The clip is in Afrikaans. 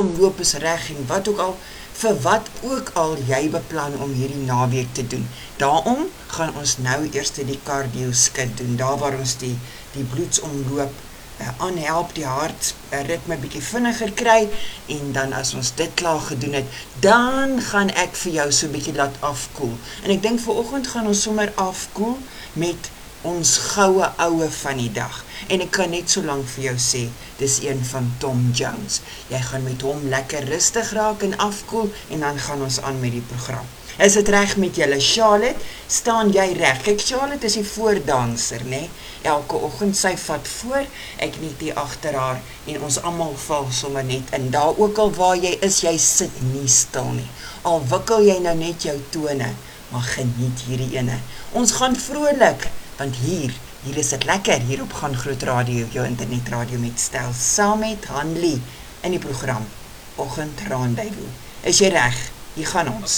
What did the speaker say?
bloedsomloop is reg en wat ook al, vir wat ook al jy beplan om hierdie naweek te doen. Daarom gaan ons nou eers die cardio skit doen, daar waar ons die bloedsomloop aanhelp, die hart ritme bietjie vinniger kry, en dan as ons dit klaar gedoen het, dan gaan ek vir jou so bietjie laat afkoel. En ek dink vanoggend gaan ons sommer afkoel met ons goue oue van die dag. En ek kan net so lank vir jou sê, dis een van Tom Jones. Jy gaan met hom lekker rustig raak en afkoel, en dan gaan ons aan met die program. Is dit reg met julle? Charlotte, staan jy reg? Kyk, Charlotte is die voordanser, né? Elke oggend sy vat voor, ek net hier agter haar, en ons almal val sommer net in. Daar ook al waar jy is, jy sit nie stil nie. Al wikkel jy nou net jou tone, maar geniet hierdie ene. Ons gaan vrolik, want hier is dit lekker, hier op Gaan Groot Radio, jou internetradio met Stel, saam met Hanlie in die program Oggend Rendezvous. Is jy reg? Hier gaan ons.